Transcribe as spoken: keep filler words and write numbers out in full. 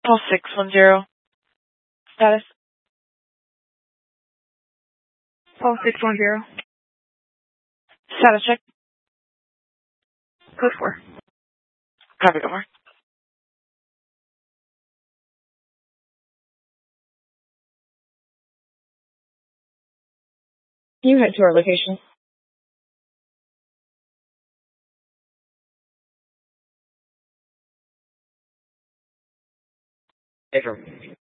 Call six one zero. Status. Call six one zero. Status check. Code four. Copy, over. You head to our location. Affirm.